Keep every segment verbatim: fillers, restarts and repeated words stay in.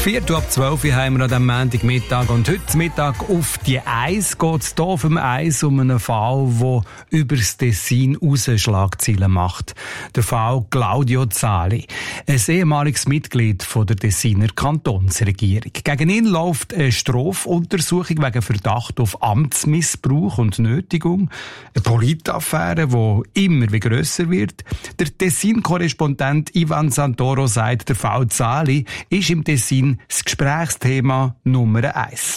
Viertel ab zwölf Uhr haben wir an diesem Montagmittag. Und heute Mittag auf die Eis geht es hier auf dem Eis um einen Fall, der über das Tessin raus Schlagzeilen macht. Der Fall Claudio Zali, ein ehemaliges Mitglied von der Tessiner Kantonsregierung. Gegen ihn läuft eine Strafuntersuchung wegen Verdacht auf Amtsmissbrauch und Nötigung. Eine Politaffäre, die immer wie grösser wird. Der Tessin-Korrespondent Ivan Santoro sagt, der Fall Zali ist im Tessin das Gesprächsthema Nummer eins.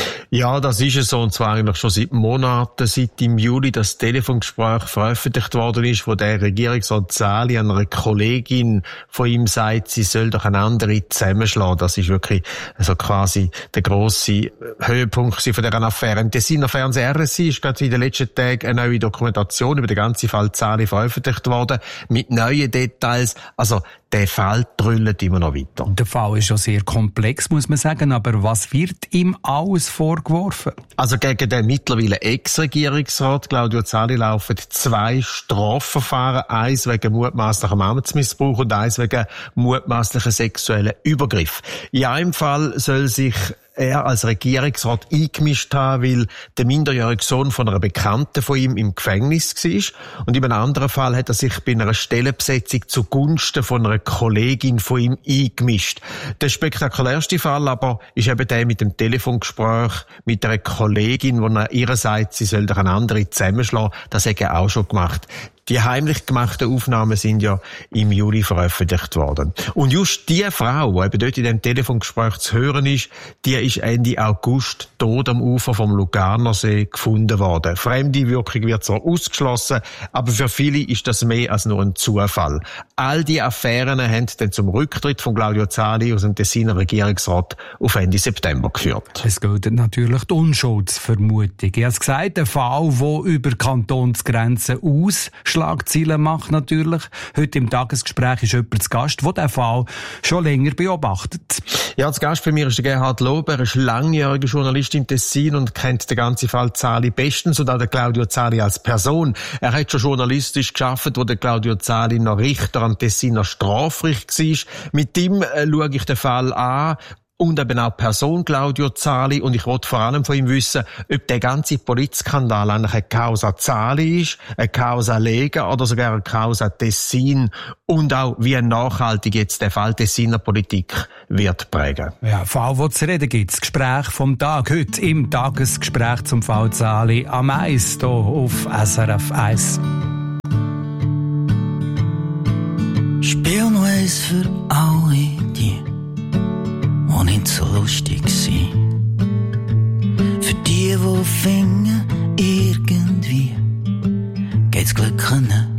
Ja, das ist es so, und zwar eigentlich schon seit Monaten, seit im Juli das Telefongespräch veröffentlicht worden ist, wo der Regierungsrat Zali an einer Kollegin von ihm sagt, sie soll doch eine andere zusammenschlagen. Das ist wirklich also quasi der grosse Höhepunkt von dieser Affäre. Im Tessiner Fernsehen R S I ist gerade in den letzten Tagen eine neue Dokumentation über den ganzen Fall Zali veröffentlicht worden, mit neuen Details. Also, der Fall drüllt immer noch weiter. Der Fall ist schon sehr komplex, muss man sagen, aber was wird ihm alles vorgeworfen? Also gegen den mittlerweile Ex-Regierungsrat Claudio Zali laufen zwei Strafverfahren, eins wegen mutmaßlichem Amtsmissbrauch und eins wegen mutmaßlichen sexuellen Übergriff. In einem Fall soll sich er als Regierungsrat eingemischt haben, weil der minderjährige Sohn von einer Bekannten von ihm im Gefängnis war. Und in einem anderen Fall hat er sich bei einer Stellenbesetzung zugunsten von einer Kollegin von ihm eingemischt. Der spektakulärste Fall aber ist eben der mit dem Telefongespräch mit einer Kollegin, wo er ihr sagt, sie soll doch eine andere zusammenschlagen. Das hat er auch schon gemacht. Die heimlich gemachten Aufnahmen sind ja im Juli veröffentlicht worden. Und just die Frau, die eben dort in dem Telefongespräch zu hören ist, die ist Ende August tot am Ufer vom Lugarnersee gefunden worden. Fremde Wirkung wird zwar ausgeschlossen, aber für viele ist das mehr als nur ein Zufall. All die Affären haben dann zum Rücktritt von Claudio Zali aus dem Tessiner Regierungsrat auf Ende September geführt. Es gilt natürlich die Unschuldsvermutung. Ich habe es gesagt, ein Fall, der über Kantonsgrenzen aus Schlagzeilen macht natürlich. Heute im Tagesgespräch ist jemand zu Gast, der diesen Fall schon länger beobachtet. Ja, zu Gast bei mir ist der Gerhard Lob. Er ist langjähriger Journalist im Tessin und kennt den ganzen Fall Zali bestens und auch den Claudio Zali als Person. Er hat schon journalistisch gearbeitet, wo der Claudio Zali noch Richter am Tessiner Strafgericht war. Mit ihm äh, schaue ich den Fall an. Und eben auch Person Claudio Zali. Und ich wollte vor allem von ihm wissen, ob der ganze Politskandal eigentlich eine Causa Zali ist, eine Causa Lega oder sogar eine Causa Tessin. Und auch, wie nachhaltig jetzt der Fall Tessiner Politik wird prägen. Ja, Fall, wo zu reden gibt. Das Gespräch vom Tag. Heute im Tagesgespräch zum Fall Zali am Eis hier auf S R F eins. Spiel noch eins für alle die, die nicht so lustig sind. Für die, die finden, irgendwie geht's Glück können.